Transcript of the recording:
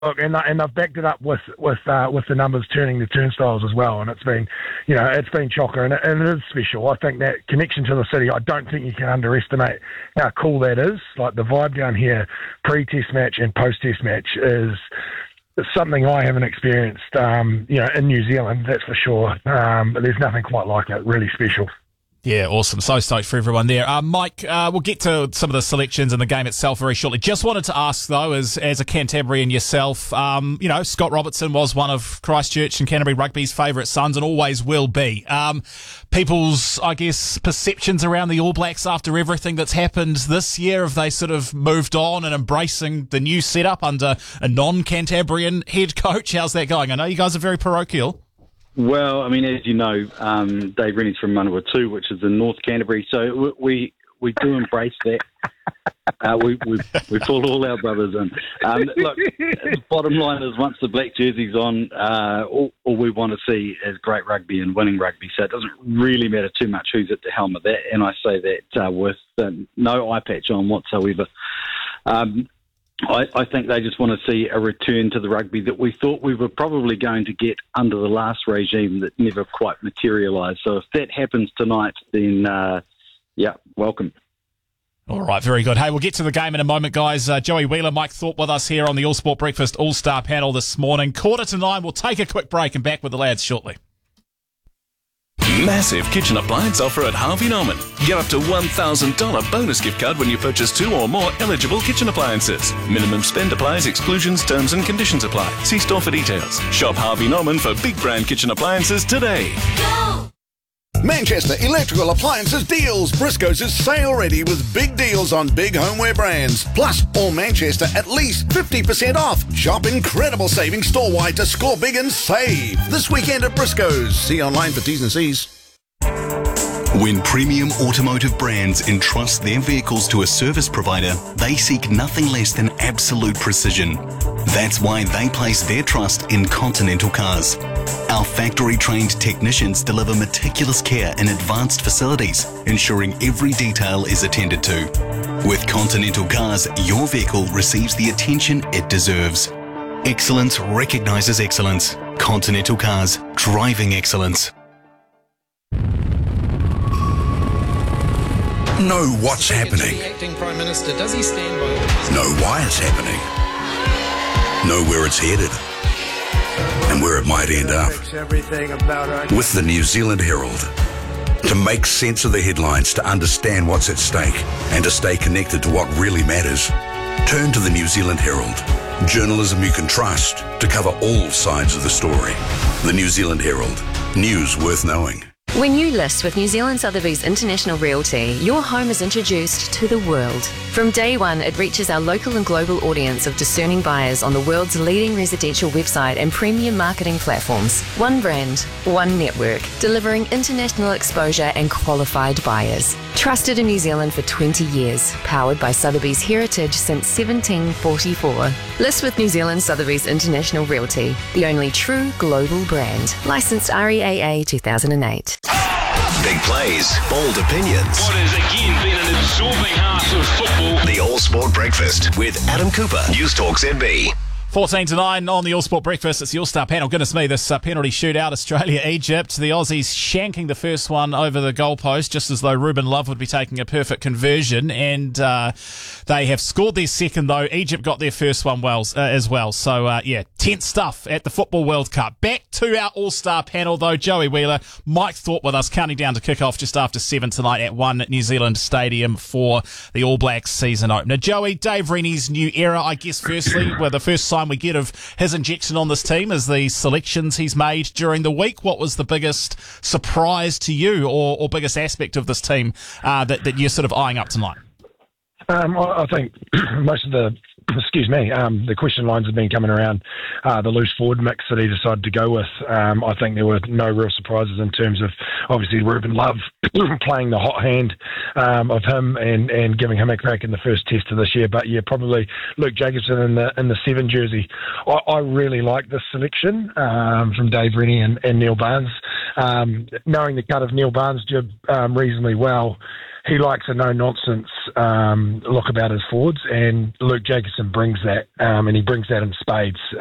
Look, and I've backed it up with the numbers turning the turnstiles as well, and it's been chocker, and it is special. I think that connection to the city, I don't think you can underestimate how cool that is. Like the vibe down here, pre-test match and post-test match is something I haven't experienced, in New Zealand, that's for sure. But there's nothing quite like it. Really special. Yeah, awesome. So stoked for everyone there. Mike, we'll get to some of the selections and the game itself very shortly. Just wanted to ask, though, as a Cantabrian yourself, Scott Robertson was one of Christchurch and Canterbury Rugby's favourite sons and always will be. People's, I guess, perceptions around the All Blacks after everything that's happened this year, have they sort of moved on and embracing the new setup under a non-Cantabrian head coach? How's that going? I know you guys are very parochial. Well, I mean, as you know, Dave Rennie's from Manawatu, which is in North Canterbury, so we do embrace that. We pull all our brothers in. Look, the bottom line is once the black jersey's on, all we want to see is great rugby and winning rugby, so it doesn't really matter too much who's at the helm of that, and I say that with no eye patch on whatsoever. I think they just want to see a return to the rugby that we thought we were probably going to get under the last regime that never quite materialised. So if that happens tonight, then, welcome. All right, very good. Hey, we'll get to the game in a moment, guys. Joey Wheeler, Mike Thorpe with us here on the All Sport Breakfast All-Star panel this morning. 8:45, we'll take a quick break and back with the lads shortly. Massive kitchen appliance offer at Harvey Norman. Get up to $1,000 bonus gift card when you purchase 2 or more eligible kitchen appliances. Minimum spend applies, exclusions, terms and conditions apply. See store for details. Shop Harvey Norman for big brand kitchen appliances today. Go! Manchester Electrical Appliances deals. Briscoe's is sale ready with big deals on big homeware brands. Plus, all Manchester at least 50% off. Shop incredible savings store-wide to score big and save. This weekend at Briscoe's. See online for T's and C's. When premium automotive brands entrust their vehicles to a service provider, they seek nothing less than absolute precision. That's why they place their trust in Continental Cars. Our factory-trained technicians deliver meticulous care in advanced facilities, ensuring every detail is attended to. With Continental Cars, your vehicle receives the attention it deserves. Excellence recognises excellence. Continental Cars, driving excellence. Know what's happening. The acting Prime Minister, does he stand by? Know why it's happening. Know where it's headed. And where it might end up. With the New Zealand Herald. To make sense of the headlines, to understand what's at stake, and to stay connected to what really matters, turn to the New Zealand Herald. Journalism you can trust to cover all sides of the story. The New Zealand Herald. News worth knowing. When you list with New Zealand Sotheby's International Realty, your home is introduced to the world. From day one, it reaches our local and global audience of discerning buyers on the world's leading residential website and premium marketing platforms. One brand, one network, delivering international exposure and qualified buyers. Trusted in New Zealand for 20 years, powered by Sotheby's heritage since 1744. List with New Zealand Sotheby's International Realty, the only true global brand. Licensed REAA 2008. Big plays, bold opinions. What has again been an absorbing half of football. The All Sport Breakfast with Adam Cooper, News Talk ZB. 8:14 on the All Sport Breakfast. It's the All-Star panel. Goodness me, this penalty shootout, Australia-Egypt. The Aussies shanking the first one over the goalpost, just as though Ruben Love would be taking a perfect conversion. And they have scored their second, though. Egypt got their first one as well. So, tense stuff at the Football World Cup. Back to our All-Star panel, though. Joey Wheeler, Mike Thorpe with us, counting down to kick-off just after 7 tonight at One New Zealand Stadium for the All Blacks season opener. Joey, Dave Rennie's new era, I guess, firstly, where the first sign we get of his injection on this team is the selections he's made during the week. What was the biggest surprise to you or biggest aspect of this team that you're sort of eyeing up tonight? I think most of the question lines have been coming around the loose forward mix that he decided to go with. I think there were no real surprises in terms of obviously Ruben Love playing the hot hand of him and giving him a crack in the first test of this year. But yeah, probably Luke Jacobson in the 7 jersey. I really like this selection from Dave Rennie and Neil Barnes. knowing the cut of Neil Barnes' jib reasonably well, he likes a no-nonsense look about his forwards, and Luke Jacobson brings that, and he brings that in spades.